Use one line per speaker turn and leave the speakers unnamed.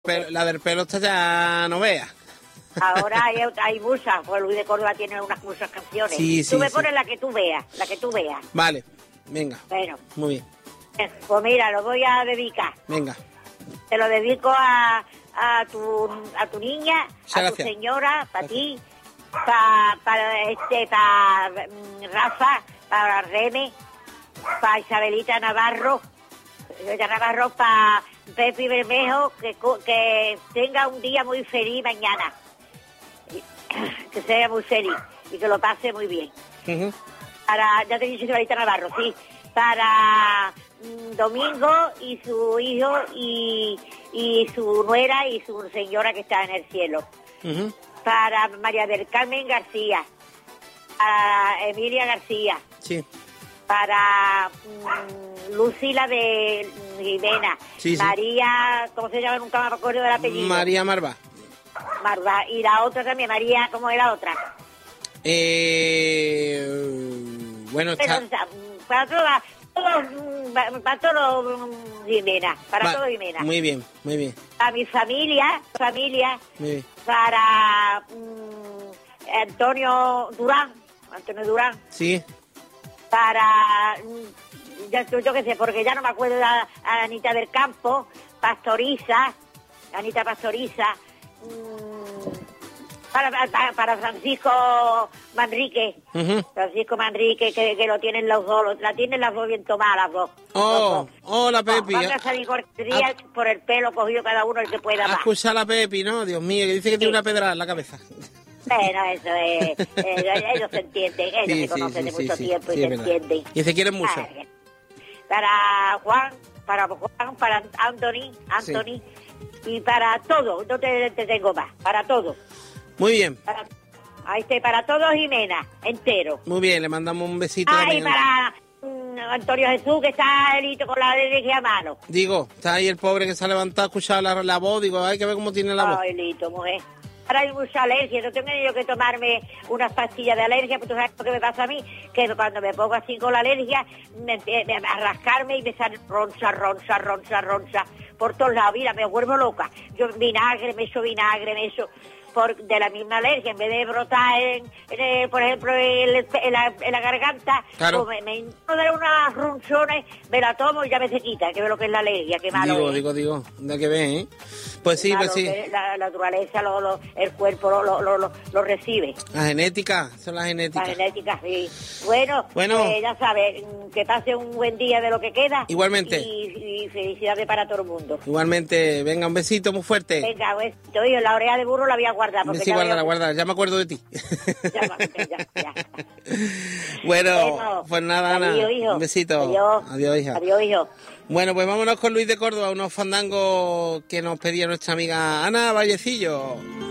La del pelo está ya no veas.
Ahora hay muchas, pues Luis de Córdoba tiene muchas canciones.
Sí,
tú me
sí.
pones la que tú veas,
Vale, venga.
Bueno.
Muy bien.
Pues mira, lo voy a dedicar.
Venga.
Te lo dedico a tu niña,
Muchas
a tu
gracias.
señora, para ti, para Rafa, para Reme, para Isabelita Navarro, para Pepi Bermejo, que tenga un día muy feliz mañana, que sea muy feliz y que lo pase muy bien.
Uh-huh.
Ya te he dicho Isabelita Navarro, sí, para Domingo y su hijo y su nuera y su señora que está en el cielo.
Uh-huh.
Para María del Carmen García, para Emilia García,
Sí.
para Lucila de Jimena,
Sí, sí.
María, ¿cómo se llama? Nunca me acuerdo del apellido.
María Marva.
Marva, y la otra también, María, ¿cómo es la otra?
Bueno, está...
Para todos Jimena, para todo Jimena.
Muy bien, muy bien.
A mi familia,
Muy bien.
para Antonio Durán,
Sí.
para, yo qué sé, porque ya no me acuerdo a Anita del Campo, Anita Pastoriza, para Francisco Manrique,
Uh-huh.
Francisco Manrique, que lo tienen los dos, la tienen las dos bien tomadas, las dos.
La Pepi.
Van a salir cortería por el pelo cogido cada uno el que pueda más.
Escucha a la Pepi, ¿no? Dios mío, que dice que tiene una pedrada en la cabeza.
Bueno, eso es, ellos se entienden, ellos se conocen de mucho tiempo y se entienden.
Y se quieren mucho.
Para Juan, para Anthony,
Sí.
y para todo, no te tengo más, para todo.
Muy bien.
Para todos Jimena, entero.
Muy bien, le mandamos un besito.
Y para Antonio Jesús, que está elito con la alergia a mano.
Digo, está ahí el pobre que se ha levantado a escuchar la voz, digo, hay que ver cómo tiene la voz.
Ay, listo, mujer. Ahora hay mucha alergia, no tengo yo que tomarme unas pastillas de alergia, porque tú sabes lo que me pasa a mí, que cuando me pongo así con la alergia, me a rascarme y me sale roncha, por todos lados, mira, me vuelvo loca. Yo vinagre, me echo de la misma alergia, en vez de brotar por ejemplo, en la garganta,
claro.
Pues me dar unas ronchones, me la tomo y ya me se quita, que ve lo que es la alergia, qué malo es.
Digo, da que ver, ¿eh? Pues sí,
claro,
pues sí.
La naturaleza, el cuerpo lo recibe.
La genética, son las genéticas.
La genética, sí. Bueno. Ya sabes, que pase un buen día de lo que queda.
Igualmente.
Y felicidades para todo el mundo.
Igualmente, venga, un besito muy fuerte.
Venga, yo la oreja de burro la voy a guardar. Porque
sí, guarda, ya me acuerdo de ti.
Ya.
Bueno, pues nada, Ana,
hijo.
un besito.
Adiós,
hija.
Adiós, hijo.
Bueno, pues vámonos con Luis de Córdoba, unos fandangos que nos pedía nuestra amiga Ana Vallecillo.